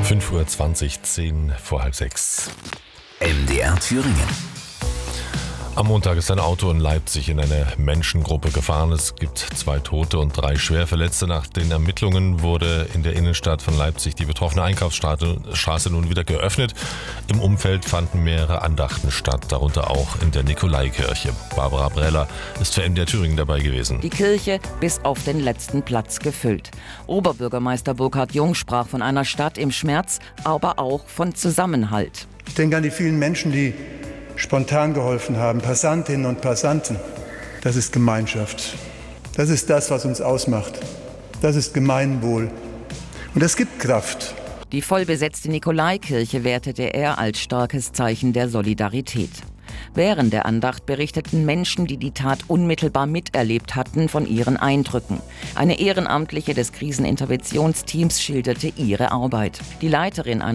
5:20 Uhr, 10 vor halb 6. MDR Thüringen. Am Montag ist ein Auto in Leipzig in eine Menschengruppe gefahren. Es gibt 2 Tote und 3 Schwerverletzte. Nach den Ermittlungen wurde in der Innenstadt von Leipzig die betroffene Einkaufsstraße nun wieder geöffnet. Im Umfeld fanden mehrere Andachten statt, darunter auch in der Nikolaikirche. Barbara Breller ist für MDR Thüringen dabei gewesen. Die Kirche bis auf den letzten Platz gefüllt. Oberbürgermeister Burkhard Jung sprach von einer Stadt im Schmerz, aber auch von Zusammenhalt. Ich denke an die vielen Menschen, die spontan geholfen haben, Passantinnen und Passanten. Das ist Gemeinschaft. Das ist das, was uns ausmacht. Das ist Gemeinwohl. Und das gibt Kraft. Die vollbesetzte Nikolaikirche wertete er als starkes Zeichen der Solidarität. Während der Andacht berichteten Menschen, die die Tat unmittelbar miterlebt hatten, von ihren Eindrücken. Eine Ehrenamtliche des Kriseninterventionsteams schilderte ihre Arbeit. Die Leiterin